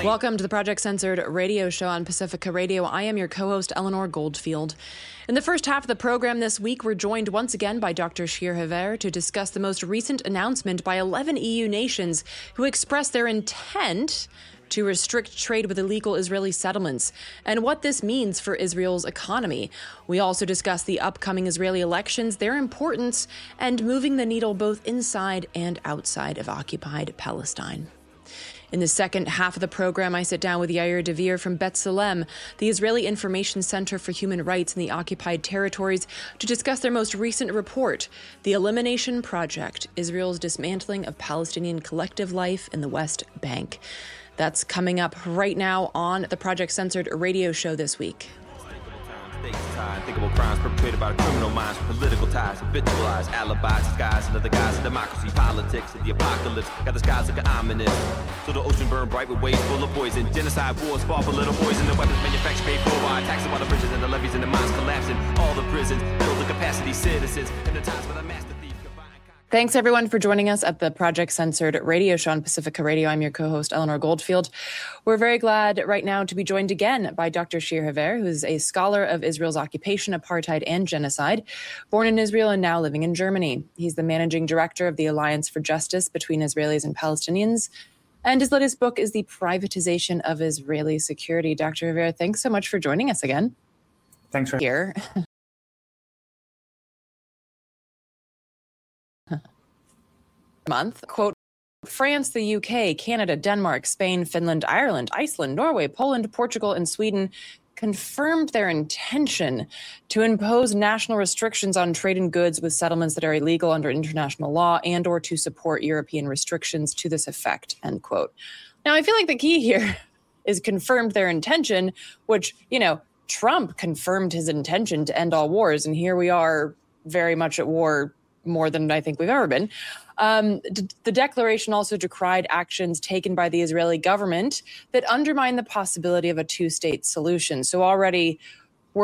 Welcome to the Project Censored radio show on Pacifica Radio. I am your co-host, Eleanor Goldfield. In the first half of the program this week, we're joined once again by Dr. Shir Haver to discuss the most recent announcement by 11 EU nations who expressed their intent to restrict trade with illegal Israeli settlements and what this means for Israel's economy. We also discuss the upcoming Israeli elections, their importance, and moving the needle both inside and outside of occupied Palestine. In the second half of the program, I sit down with Yair Devere from B'Tselem, the Israeli Information Center for Human Rights in the Occupied Territories, to discuss their most recent report, The Elimination Project, Israel's Dismantling of Palestinian Collective Life in the West Bank. That's coming up right now on the Project Censored radio show this week. Unthinkable crimes perpetrated by the criminal minds, political ties, habitualized alibis, disguised under the guise of democracy, politics, and the apocalypse. Got the skies looking ominous. So the ocean burned bright with waves full of poison. Genocide wars fought for little boys, and the weapons manufactured paid for by taxing while the bridges and the levees and the mines collapsing. All the prisons build the capacity citizens, and the times for the master thief. Thanks, everyone, for joining us at the Project Censored radio show on Pacifica Radio. I'm your co-host, Eleanor Goldfield. We're very glad right now to be joined again by Dr. Shir Haver, who is a scholar of Israel's occupation, apartheid, and genocide, born in Israel and now living in Germany. He's the managing director of the Alliance for Justice Between Israelis and Palestinians, and his latest book is The Privatization of Israeli Security. Dr. Haver, thanks so much for joining us again. Thanks for here. Month, quote, France, the UK, Canada, Denmark, Spain, Finland, Ireland, Iceland, Norway, Poland, Portugal, and Sweden confirmed their intention to impose national restrictions on trade in goods with settlements that are illegal under international law and or to support European restrictions to this effect, end quote. Now, I feel like the key here is confirmed their intention, which, Trump confirmed his intention to end all wars. And here we are very much at war more than I think we've ever been. The declaration also decried actions taken by the Israeli government that undermine the possibility of a two-state solution. So already